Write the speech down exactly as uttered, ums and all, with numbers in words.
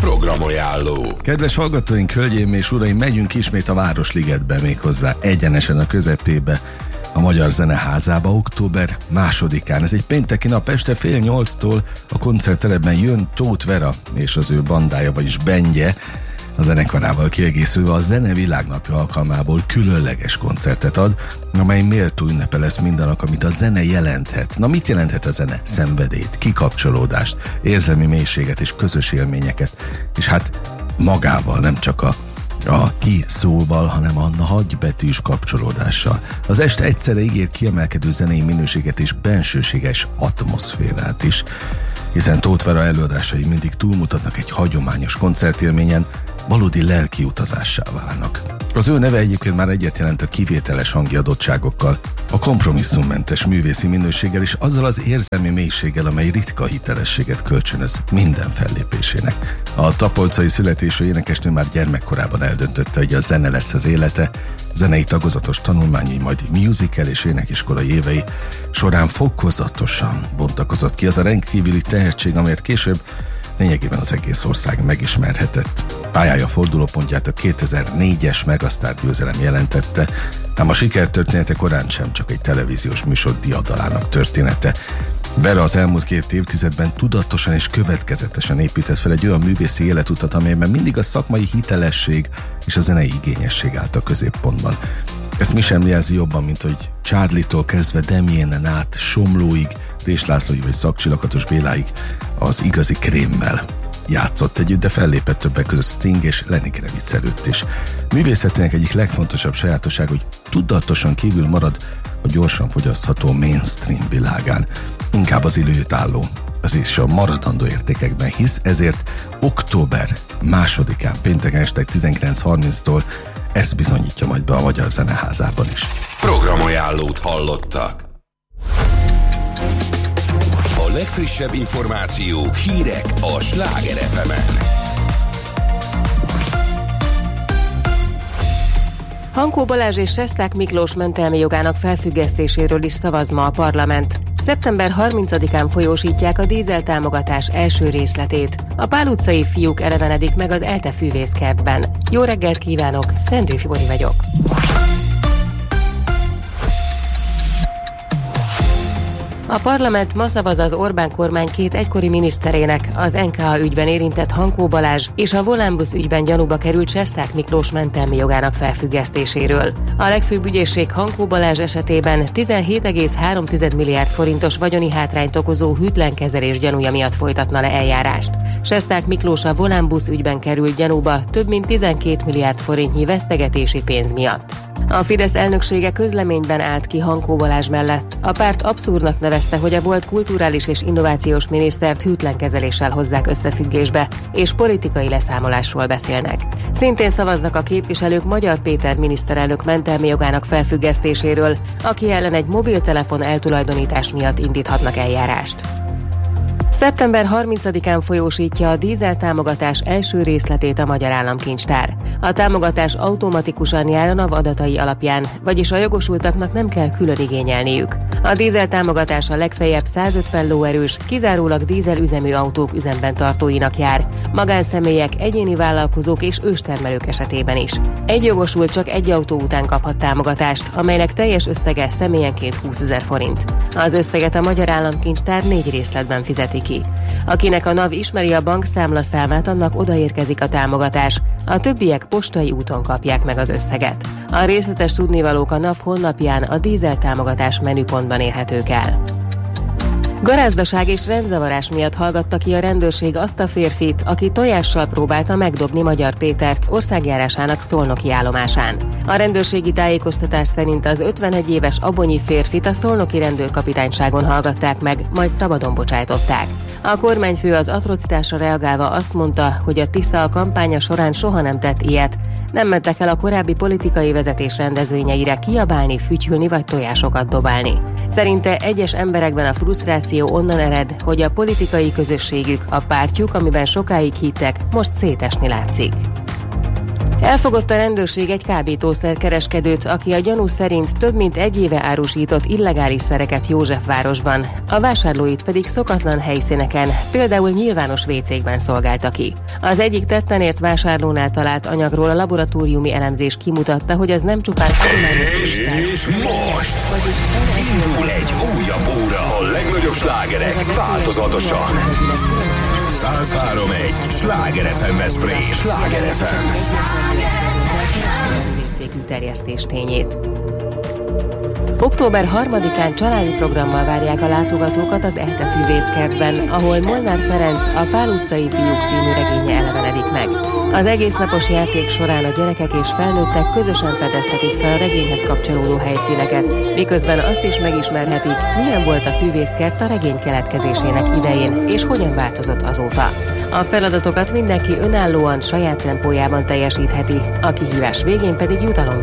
Programajánló. Kedves hallgatóink, hölgyeim és uraim, megyünk ismét a Városligetbe, méghozzá egyenesen a közepébe, a Magyar Zeneházába október másodikán. Ez egy pénteki nap, este fél nyolctól a koncertteremben jön Tóth Vera és az ő bandája, vagyis bandje, a zenekarával kiegészülve a Zene Világnapja alkalmából különleges koncertet ad, amely méltó ünnepe lesz mindannak, amit a zene jelenthet. Na, mit jelenthet a zene? Szenvedélyt, kikapcsolódást, érzelmi mélységet és közös élményeket. És hát magával, nem csak a a ki szóval, hanem a nagybetűs kapcsolódással. Az este egyszerre ígér kiemelkedő zenei minőséget és bensőséges atmoszférát is, hiszen Tóth Vera előadásai mindig túlmutatnak egy hagyományos koncertélményen, valódi lelki utazássá válnak. Az ő neve egyébként már egyet jelent a kivételes hangi adottságokkal, a kompromisszummentes művészi minőséggel és azzal az érzelmi mélységgel, amely ritka hitelességet kölcsönöz minden fellépésének. A tapolcai születésű énekesnő már gyermekkorában eldöntötte, hogy a zene lesz az élete, zenei tagozatos tanulmányai, majd musical és énekiskolai évei során fokozatosan bontakozott ki az a rendkívüli tehetség, amelyet később lényegében az egész ország megismerhetett. Pályája fordulópontját a kétezer-négyes Megasztár győzelem jelentette, ám a sikertörténete korán sem csak egy televíziós műsor diadalának története. Vera az elmúlt két évtizedben tudatosan és következetesen épített fel egy olyan művészi életutat, amelyben mindig a szakmai hitelesség és a zenei igényesség állt a középpontban. Ezt mi sem jelzi jobban, mint hogy Charlie-tól kezdve Demienen át Somlóig, Dés Lászlóig vagy Szakcsilakatos Béláig az igazi krémmel játszott együtt, de fellépett többek között Sting és Lenny Kravitz előtt is. Művészetének egyik legfontosabb sajátosság, hogy tudatosan kívül marad a gyorsan fogyasztható mainstream világán. Inkább az időt álló, az is a maradandó értékekben hisz, ezért október másodikán, pénteken este tizenkilenc harminctól ezt bizonyítja majd be a Magyar Zeneházában is. Programajánlót hallottak. A legfrissebb információk, hírek a Sláger ef emen. Hankó Balázs és Sesták Miklós mentelmi jogának felfüggesztéséről is szavaz ma a parlament. szeptember harmincadikán folyósítják a dízeltámogatás első részletét. A Pál utcai fiúk elevenedik meg az ELTE fűvészkertben. Jó reggelt kívánok, Szendő Fibori vagyok. A parlament ma szavaz az Orbán kormány két egykori miniszterének, az en ká á ügyben érintett Hankó Balázs és a Volánbusz ügyben gyanúba került Sesták Miklós mentelmi jogának felfüggesztéséről. A legfőbb ügyészség Hankó Balázs esetében tizenhét egész három milliárd forintos vagyoni hátrányt okozó hűtlen kezelés gyanúja miatt folytatna le eljárást. Sesták Miklós a Volánbusz ügyben került gyanúba több mint tizenkét milliárd forintnyi vesztegetési pénz miatt. A Fidesz elnöksége közleményben állt ki Hankó Balázs mellett. A párt abszurdnak nevezte, hogy a volt kulturális és innovációs minisztert hűtlen kezeléssel hozzák összefüggésbe, és politikai leszámolásról beszélnek. Szintén szavaznak a képviselők Magyar Péter miniszterelnök mentelmi jogának felfüggesztéséről, aki ellen egy mobiltelefon eltulajdonítás miatt indíthatnak eljárást. szeptember harmincadikán folyósítja a dízeltámogatás első részletét a Magyar Államkincstár. A támogatás automatikusan jár a NAV adatai alapján, vagyis a jogosultaknak nem kell külön igényelniük. A dízeltámogatás a legfeljebb százötven lóerős, kizárólag dízelüzemű autók üzemben tartóinak jár, magánszemélyek, egyéni vállalkozók és őstermelők esetében is. Egy jogosult csak egy autó után kaphat támogatást, amelynek teljes összege személyenként húszezer forint. Az összeget a Magyar Államkincstár négy részletben fizeti ki. Akinek a NAV ismeri a bankszámlaszámát, annak odaérkezik a támogatás, a többiek postai úton kapják meg az összeget. A részletes tudnivalók a NAV honlapján a dízel támogatás menüpontban érhetők el. Garázdaság és rendzavarás miatt hallgatta ki a rendőrség azt a férfit, aki tojással próbálta megdobni Magyar Pétert országjárásának szolnoki állomásán. A rendőrségi tájékoztatás szerint az ötvenegy éves abonyi férfit a szolnoki rendőrkapitányságon hallgatták meg, majd szabadon bocsájtották. A kormányfő az atrocitásra reagálva azt mondta, hogy a Tisza a kampánya során soha nem tett ilyet. Nem mentek el a korábbi politikai vezetés rendezvényeire kiabálni, fütyülni vagy tojásokat dobálni. Szerinte egyes emberekben a frusztráció onnan ered, hogy a politikai közösségük, a pártjuk, amiben sokáig hittek, most szétesni látszik. Elfogott a rendőrség egy kábítószerkereskedőt, aki a gyanú szerint több mint egy éve árusított illegális szereket Józsefvárosban, a vásárlóit pedig szokatlan helyszíneken, például nyilvános vécékben szolgálta ki. Az egyik tetten ért vásárlónál talált anyagról a laboratóriumi elemzés kimutatta, hogy az nem csupán hagyományos. És most indul egy újabb óra, a legnagyobb slágerek változatosan. száz három egy Sláger ef em Veszprém. Sláger ef em. Terjesztés tényét. október harmadikán családi programmal várják a látogatókat az ELTE Fűvészkertben, ahol Molnár Ferenc a Pál utcai fiúk című regénye elevenedik meg. Az egésznapos játék során a gyerekek és felnőttek közösen fedezhetik fel a regényhez kapcsolódó helyszíneket, miközben azt is megismerhetik, milyen volt a fűvészkert a regény keletkezésének idején, és hogyan változott azóta. A feladatokat mindenki önállóan, saját tempójában teljesítheti, a kihívás végén pedig jutalom